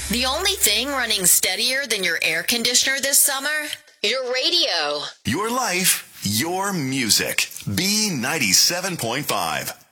The only thing running steadier than your air conditioner this summer? Your radio. Your life, your music. B97.5.